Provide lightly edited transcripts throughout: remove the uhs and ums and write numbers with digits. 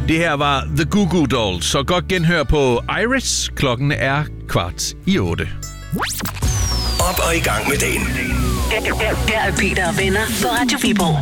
Det her var The Goo Goo Dolls, så godt genhør på Iris. Klokken er 7:15. Op og i gang med dagen. Her er Peter og venner på Radio Viborg.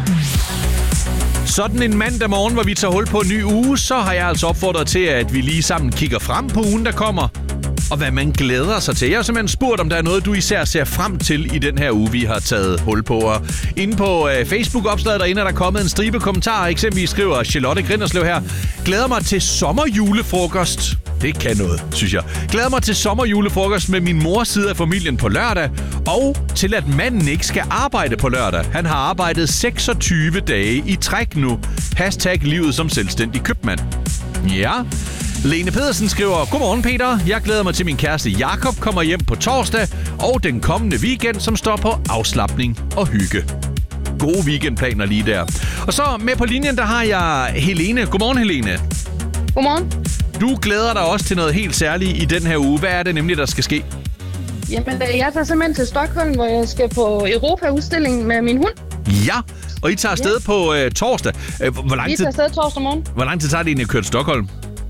Sådan en mandag morgen, hvor vi tager hul på en ny uge, så har jeg altså opfordret til, at vi lige sammen kigger frem på ugen, der kommer. Og hvad man glæder sig til. Jeg har simpelthen spurgt, om der er noget, du især ser frem til i den her uge, vi har taget hul på. Og inde på Facebook-opslaget derinde er der kommet en stribe kommentarer. Eksempelvis skriver Charlotte Grinderslev her: glæder mig til sommerjulefrokost. Det kan noget, synes jeg. Glæder mig til sommerjulefrokost med min mors side af familien på lørdag. Og til, at manden ikke skal arbejde på lørdag. Han har arbejdet 26 dage i træk nu. #livet som selvstændig købmand. Ja. Lene Pedersen skriver: godmorgen Peter, jeg glæder mig til min kæreste Jakob kommer hjem på torsdag og den kommende weekend, som står på afslapning og hygge. Gode weekendplaner lige der. Og så med på linjen, der har jeg Helene. Godmorgen Helene. Godmorgen. Du glæder dig også til noget helt særligt i den her uge. Hvad er det nemlig, der skal ske? Jamen, jeg tager simpelthen til Stockholm, hvor jeg skal på Europa-udstilling med min hund. Ja, og I tager afsted på torsdag. Vi tager afsted torsdag morgen. Hvor lang tid tager det egentlig at køre til Stockholm?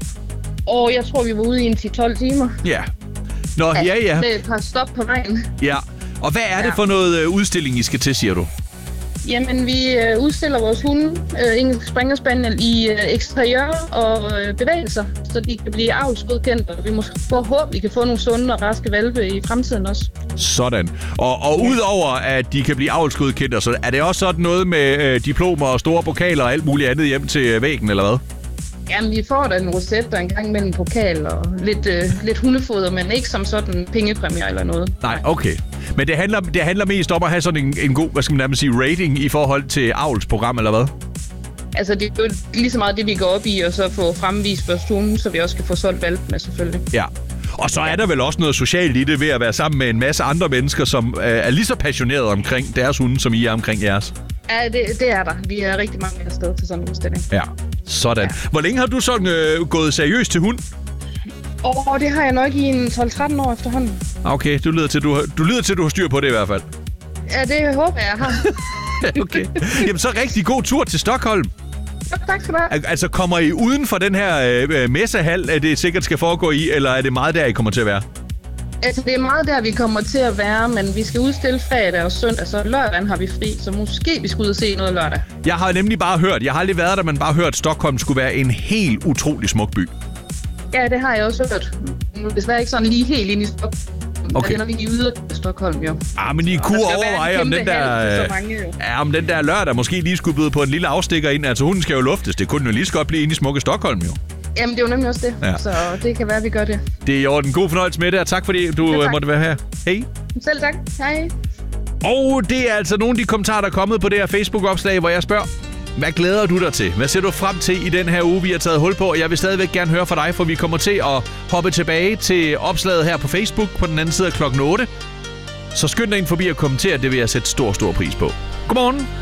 Og jeg tror, vi var ude i 10-12 timer. Ja. Nå, ja. Det er et par stop på vejen. Ja. Og hvad er det for noget udstilling, I skal til, siger du? Jamen, vi udstiller vores hunde, engelsk springer spaniel, i eksteriør og bevægelser, så de kan blive avlsgodkendt, og vi måske forhåbentlig kan få nogle sunde og raske hvalpe i fremtiden også. Sådan. Og udover at de kan blive avlsgodkendt, så er det også sådan noget med diplomer og store pokaler og alt muligt andet hjem til væggen, eller hvad? Jamen, vi får da en roset og en gang med en pokal og lidt hundefoder, men ikke som sådan pengepræmier eller noget. Nej, okay. Men det handler mest om at have sådan en god, hvad skal man nærmest sige, rating i forhold til avlsprogram, eller hvad? Altså, det er jo lige så meget det, vi går op i, og så få fremvist vores hunde, så vi også kan få solgt valpene, selvfølgelig. Ja. Og så er der vel også noget socialt i det ved at være sammen med en masse andre mennesker, som er lige så passionerede omkring deres hunde, som I er omkring jeres. Ja, det er der. Vi er rigtig mange afsted til sådan en udstilling. Ja, sådan. Ja. Hvor længe har du sådan gået seriøst til hund? Det har jeg nok i en 12-13 år efterhånden. Okay, du lyder til, at du har styr på det i hvert fald. Ja, det håber jeg har. Okay. Jamen, så rigtig god tur til Stockholm. Ja, tak skal du have. Altså, kommer I uden for den her messehal, at det sikkert skal foregå i, eller er det meget der, I kommer til at være? Altså, det er meget der, vi kommer til at være, men vi skal udstille fredag og søndag, så lørdagen har vi fri, så måske vi skal ud og se noget lørdag. Jeg har nemlig bare hørt, jeg har aldrig været der, men bare hørt, at Stockholm skulle være en helt utrolig smuk by. Ja, det har jeg også hørt. Desværre ikke sådan lige helt ind i Stockholm. Okay. Der er vi i yder Stockholm, jo. Men I kunne overveje, om den der lørdag måske lige skulle byde på en lille afstikker ind. Altså, hunden skal jo luftes. Det kunne jo lige så godt blive inde i smukke Stockholm, jo. Jamen, det er jo nemlig også det. Ja. Så det kan være, at vi gør det. Det er i orden. God fornøjelse med det, og tak fordi du måtte være her. Hej. Selv tak. Hej. Og det er altså nogle af de kommentarer, der er kommet på det her Facebook-opslag, hvor jeg spørger: hvad glæder du dig til? Hvad ser du frem til i den her uge, vi har taget hul på? Og jeg vil stadigvæk gerne høre fra dig, for vi kommer til at hoppe tilbage til opslaget her på Facebook på den anden side af klokken 8. Så skynd dig ind forbi og kommentere, det vil jeg sætte stor pris på. Godmorgen!